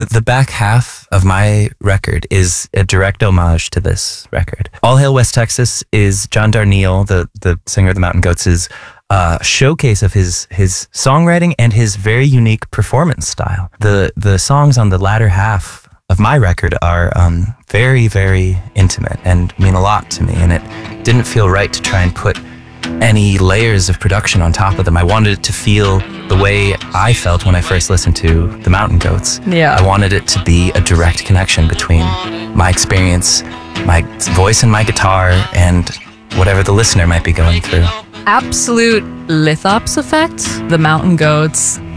The back half of my record is a direct homage to this record. All Hail West Texas is John Darnielle, the singer of the Mountain Goats' showcase of his songwriting and his very unique performance style. The songs on the latter half of my record are very, very intimate and mean a lot to me, and it didn't feel right to try and put any layers of production on top of them. I wanted it to feel the way I felt when I first listened to the Mountain Goats. Yeah. I wanted it to be a direct connection between my experience, my voice and my guitar, and whatever the listener might be going through. Absolute lithops effect. The Mountain Goats